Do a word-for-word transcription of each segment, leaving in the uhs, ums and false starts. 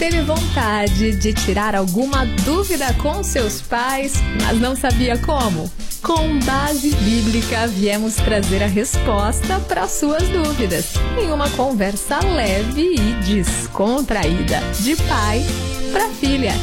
Teve vontade de tirar alguma dúvida com seus pais, mas não sabia como? Com base bíblica, viemos trazer a resposta para suas dúvidas, em uma conversa leve e descontraída, de pai para filha.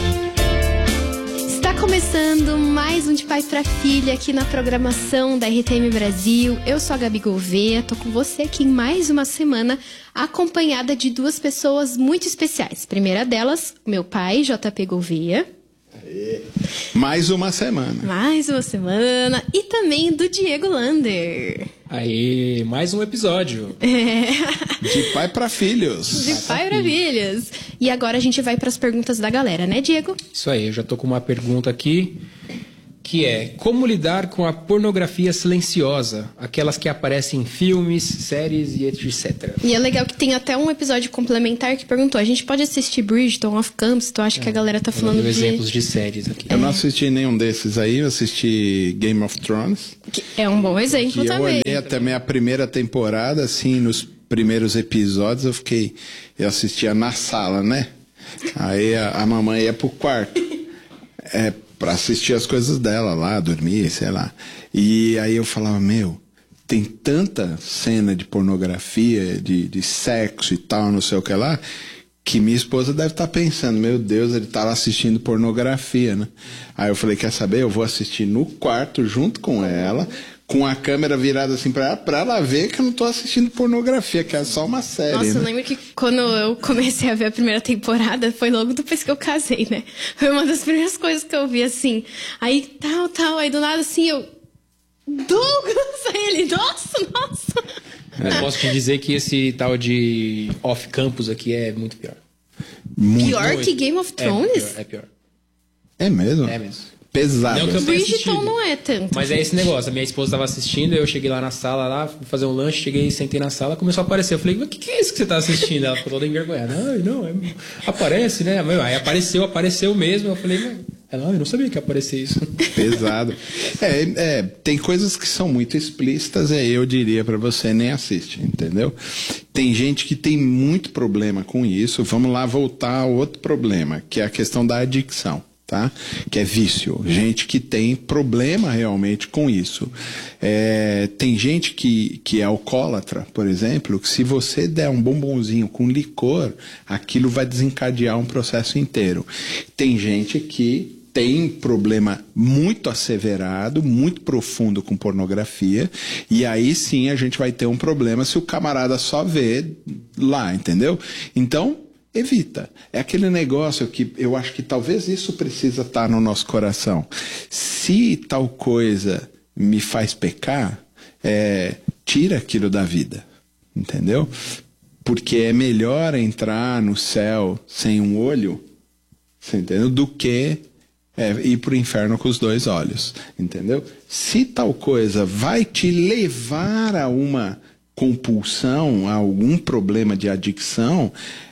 Está começando mais um De Pai para Filha aqui na programação da R T M Brasil. Eu sou a Gabi Gouveia, tô com você aqui em mais uma semana, acompanhada de duas pessoas muito especiais. Primeira delas, meu pai, J P Gouveia. Aê. Mais uma semana. Mais uma semana. E também do Diego Lander. Aí, mais um episódio. É. De pai para filhos. De pai para filhos. E agora a gente vai para as perguntas da galera, né, Diego? Isso aí, eu já tô com uma pergunta aqui, que é: como lidar com a pornografia silenciosa? Aquelas que aparecem em filmes, séries e etcétera. E é legal que tem até um episódio complementar que perguntou: a gente pode assistir Bridgerton, Off Campus? Então acho é, que a galera tá falando de... exemplos de séries aqui. Eu não assisti nenhum desses aí, eu assisti Game of Thrones. Que é um bom exemplo que também. Eu olhei até minha primeira temporada, assim, nos primeiros episódios eu fiquei... Eu assistia na sala, né? Aí a, a mamãe ia pro quarto. É... pra assistir as coisas dela lá, dormir, sei lá. E aí eu falava, meu, tem tanta cena de pornografia, de, de sexo e tal, não sei o que lá, que minha esposa deve estar pensando, meu Deus, ele tá lá assistindo pornografia, né? Aí eu falei, quer saber? Eu vou assistir no quarto junto com ela, com a câmera virada assim pra ela, pra ela ver que eu não tô assistindo pornografia, que é só uma série. Nossa, né? eu lembro que quando eu comecei a ver a primeira temporada, foi logo depois que eu casei, né? Foi uma das primeiras coisas que eu vi, assim. Aí, tal, tal, aí do nada, assim, eu... Douglas! Aí ele, nossa, nossa! Eu posso te dizer que esse tal de off-campus aqui é muito pior. Muito. Pior que Game of Thrones? É pior, é pior. É mesmo? É mesmo. Pesado. Não que eu tenha Bridgerton assistido. não é tanto. Mas é esse negócio, a minha esposa estava assistindo, eu cheguei lá na sala, lá, fui fazer um lanche, cheguei, sentei na sala, começou a aparecer. Eu falei, mas o que, que é isso que você está assistindo? Ela ficou toda envergonhada. Ai, não, é... aparece, né? Aí apareceu, apareceu mesmo. Eu falei, mas... ela, eu não sabia que ia aparecer isso. Pesado. É, é, tem coisas que são muito explícitas, e aí eu diria pra você, nem assiste, entendeu? Tem gente que tem muito problema com isso. Vamos lá voltar ao outro problema, que é a questão da adicção. Tá? Que é vício, gente que tem problema realmente com isso. É, tem gente que, que é alcoólatra, por exemplo, que se você der um bombonzinho com licor, aquilo vai desencadear um processo inteiro. Tem gente que tem problema muito asseverado, muito profundo com pornografia, e aí sim a gente vai ter um problema se o camarada só vê lá, entendeu? Então, evita. É aquele negócio que eu acho que talvez isso precisa estar no nosso coração. Se tal coisa me faz pecar, é, tira aquilo da vida, entendeu? Porque é melhor entrar no céu sem um olho, você entendeu? Do que é, ir para o inferno com os dois olhos, entendeu? Se tal coisa vai te levar a uma compulsão, a algum problema de adicção,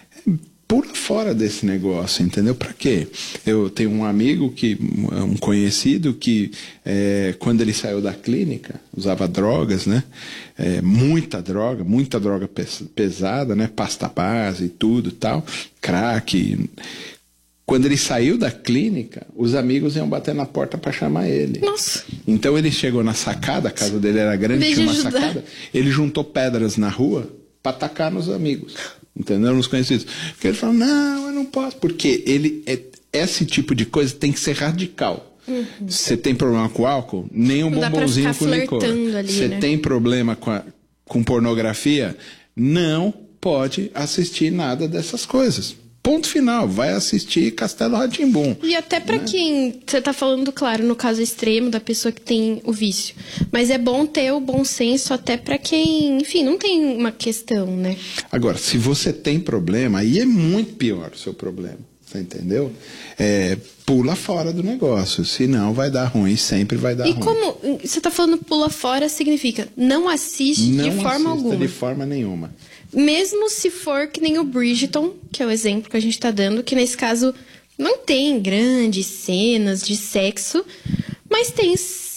pula fora desse negócio, entendeu? Pra quê? Eu tenho um amigo, que, um conhecido, que é, quando ele saiu da clínica, usava drogas, né? É, muita droga, muita droga pesada, né? Pasta base e tudo tal, crack. Quando ele saiu da clínica, os amigos iam bater na porta para chamar ele. Nossa. Então ele chegou na sacada, a casa dele era grande, Veja tinha uma ajudar. sacada. Ele juntou pedras na rua para atacar nos amigos. Entendeu? Nos conhecidos. Porque ele falou, não, eu não posso. Porque ele, é, esse tipo de coisa tem que ser radical. Uhum. Você tem problema com álcool? Nem um Não dá pra bombonzinho ficar com licor. flertando ali, Você né? tem problema com, a, com pornografia? Não pode assistir nada dessas coisas. Ponto final. Vai assistir Castelo Rá-Tim-Bum. E até pra né? quem... Você tá falando, claro, no caso extremo da pessoa que tem o vício. Mas é bom ter o bom senso até pra quem... Enfim, não tem uma questão, né? Agora, se você tem problema, aí é muito pior o seu problema. Você entendeu? É, pula fora do negócio. Senão vai dar ruim. Sempre vai dar E ruim. como... Você tá falando pula fora, significa não assiste Não de forma assista alguma. de forma nenhuma. Mesmo se for que nem o Bridgerton, que é o exemplo que a gente tá dando, que nesse caso não tem grandes cenas de sexo, mas tem...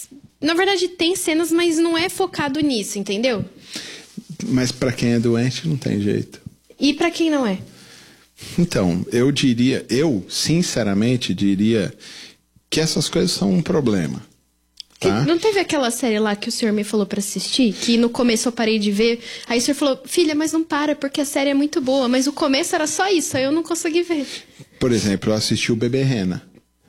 Na verdade, tem cenas, mas não é focado nisso, entendeu? Mas pra quem é doente, não tem jeito. E pra quem não é? Então, eu diria, eu sinceramente diria que essas coisas são um problema. Tá? Não teve aquela série lá que o senhor me falou pra assistir? Que no começo eu parei de ver. Aí o senhor falou, filha, mas não para, porque a série é muito boa. Mas o começo era só isso, aí eu não consegui ver. Por exemplo, eu assisti o Bebê Rena.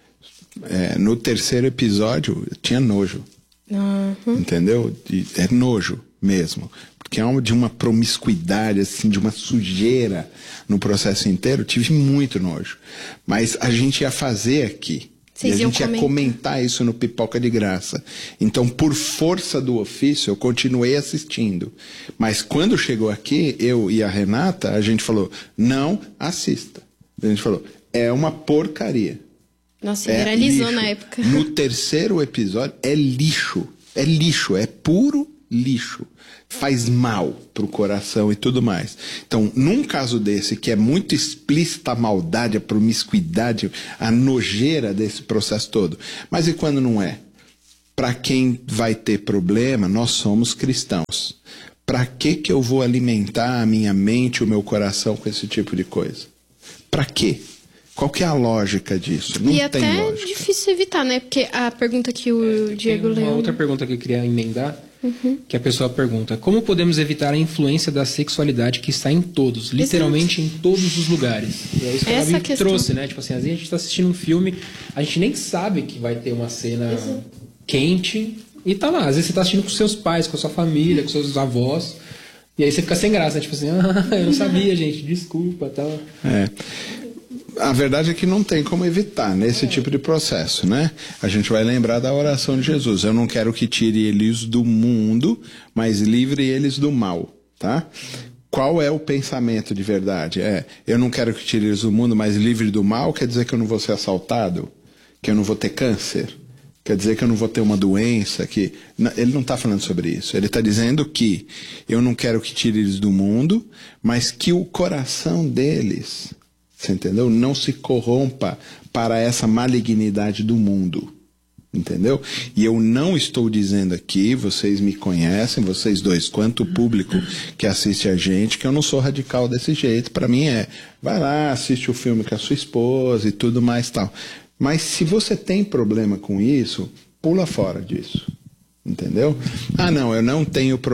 É, no terceiro episódio, eu tinha nojo. Uhum. Entendeu? De, é nojo mesmo. Porque é uma, de uma promiscuidade, assim, de uma sujeira no processo inteiro. Eu tive muito nojo. Mas a gente ia fazer aqui. Vocês e a gente ia comentar. comentar isso no Pipoca de Graça. Então, por força do ofício, eu continuei assistindo. Mas quando chegou aqui, eu e a Renata, a gente falou, não assista. A gente falou, é uma porcaria. Nossa, é viralizou lixo. Na época. No terceiro episódio, é lixo. É lixo, é puro lixo. Faz mal pro coração e tudo mais. Então, num caso desse, que é muito explícita a maldade, a promiscuidade, a nojeira desse processo todo. Mas e quando não é? Para quem vai ter problema, nós somos cristãos. Para que que eu vou alimentar a minha mente, o meu coração com esse tipo de coisa? Para quê? Qual que é a lógica disso? Não e tem até lógica. É difícil evitar, né? Porque a pergunta que o é, Diego leu... Uma outra pergunta que eu queria emendar, uhum. que a pessoa pergunta, como podemos evitar a influência da sexualidade que está em todos, literalmente Exato. Em todos os lugares? E é isso que Essa ela me questão... trouxe, né? Tipo assim, às vezes a gente está assistindo um filme, a gente nem sabe que vai ter uma cena Exato. Quente e tá lá. Às vezes você está assistindo com seus pais, com a sua família, com seus avós, e aí você fica sem graça, né? Tipo assim, ah, eu não sabia, gente, desculpa, tal. É... A verdade é que não tem como evitar nesse tipo de processo, né? A gente vai lembrar da oração de Jesus. Eu não quero que tire eles do mundo, mas livre eles do mal, tá? Qual é o pensamento de verdade? É, eu não quero que tire eles do mundo, mas livre do mal, quer dizer que eu não vou ser assaltado? Que eu não vou ter câncer? Quer dizer que eu não vou ter uma doença? Que... Ele não está falando sobre isso. Ele está dizendo que eu não quero que tire eles do mundo, mas que o coração deles... Você entendeu? Não se corrompa para essa malignidade do mundo. Entendeu? E eu não estou dizendo aqui, vocês me conhecem, vocês dois, quanto o público que assiste a gente, que eu não sou radical desse jeito. Para mim é, vai lá, assiste o filme com a sua esposa e tudo mais tal. Mas se você tem problema com isso, pula fora disso. Entendeu? Ah, não, eu não tenho problema.